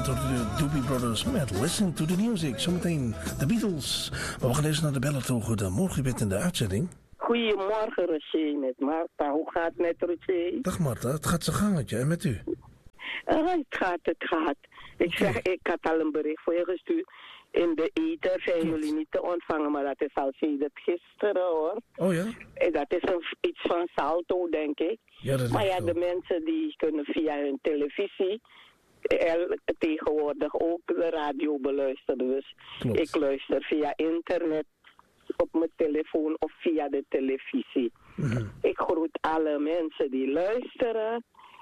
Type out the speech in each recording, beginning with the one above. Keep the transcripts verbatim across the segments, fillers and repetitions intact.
Dat hoort de Doobie Brothers met Listen to the Music. Zometeen de Beatles. Maar we gaan eerst naar de bellen toe. Goedemorgen, je bent in de uitzending. Goedemorgen, Roger, met Marta. Hoe gaat het met Roger? Dag Marta, het gaat zo gangetje. En met u? Uh, het gaat, het gaat. Ik Okay. zeg, ik had al een bericht voor je gestuurd. In de ether zijn Klopt. jullie niet te ontvangen, maar dat is al sinds gisteren hoor. Oh ja? En dat is een, iets van salto, denk ik. Ja, dat maar denk ja, ik de wel. mensen die kunnen via hun televisie el- tegenwoordig ook de radio beluisteren. Dus Klopt. ik luister via internet op mijn telefoon of via de televisie. Mm-hmm. Ik groet alle mensen die luisteren.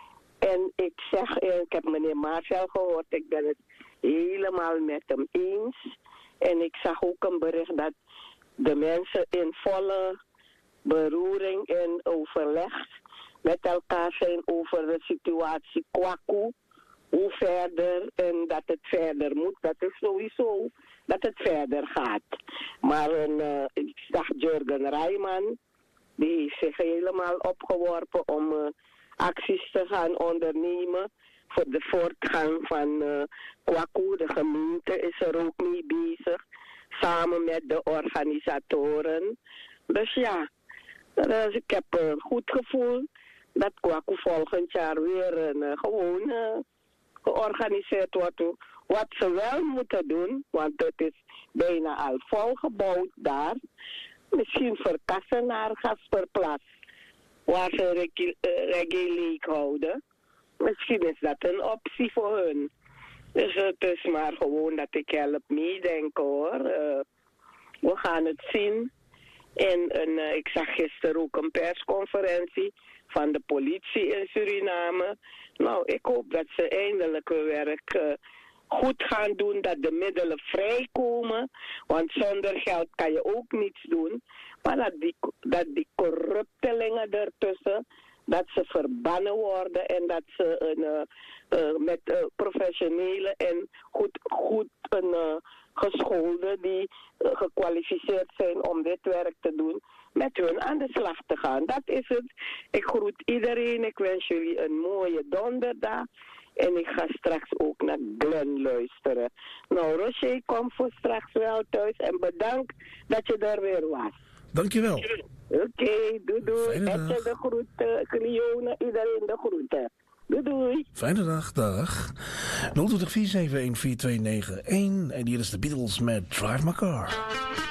En ik zeg, eh, ik heb meneer Marcel gehoord, ik ben het helemaal met hem eens. En ik zag ook een bericht dat de mensen in volle beroering en overleg met elkaar zijn over de situatie Kwaku. Hoe verder en dat het verder moet, dat is sowieso dat het verder gaat. Maar een, uh, ik zag Jurgen Rijman, die heeft zich helemaal opgeworpen om uh, acties te gaan ondernemen voor de voortgang van uh, Kwaku. De gemeente is er ook mee bezig, samen met de organisatoren. Dus ja, dus ik heb een goed gevoel dat Kwaku volgend jaar weer een, uh, gewoon uh, georganiseerd wordt. Wat ze wel moeten doen, want het is bijna al volgebouwd daar. Misschien verkassen naar Gasperplas, waar ze reggae, uh, reggae leek houden. Misschien is dat een optie voor hun. Dus het is maar gewoon dat ik help meedenken hoor. Uh, we gaan het zien. En, en uh, ik zag gisteren ook een persconferentie van de politie in Suriname. Nou, ik hoop dat ze eindelijk hun werk uh, goed gaan doen, dat de middelen vrijkomen. Want zonder geld kan je ook niets doen. Maar dat die, dat die corruptelingen ertussen, dat ze verbannen worden en dat ze een, uh, uh, met uh, professionele en goed, goed een uh, geschoolde die uh, gekwalificeerd zijn om dit werk te doen, met hun aan de slag te gaan. Dat is het. Ik groet iedereen. Ik wens jullie een mooie donderdag. En ik ga straks ook naar Glenn luisteren. Nou, Roger, kom voor straks wel thuis. En bedankt dat je er weer was. Dankjewel. Oké, okay, doei doei. Fijne dag. Etje de groeten, Clione, iedereen de groeten. Doei doei. Fijne dag, dag. nul twee vier zeven een vier twee negen een. En hier is de Beatles met Drive My Car.